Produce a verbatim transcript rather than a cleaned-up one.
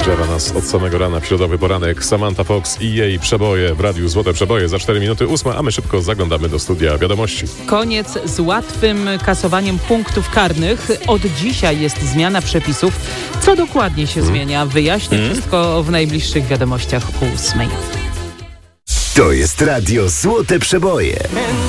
rozgrzewa nas od samego rana w środowy poranek. Samantha Fox i jej przeboje w radiu Złote Przeboje za cztery minuty ósma, a my szybko zaglądamy do studia wiadomości. Koniec z łatwym kasowaniem punktów karnych. Od dzisiaj jest zmiana przepisów. Co dokładnie się hmm. zmienia? Wyjaśnię hmm. wszystko w najbliższych wiadomościach ósmej. To jest radio Złote Przeboje.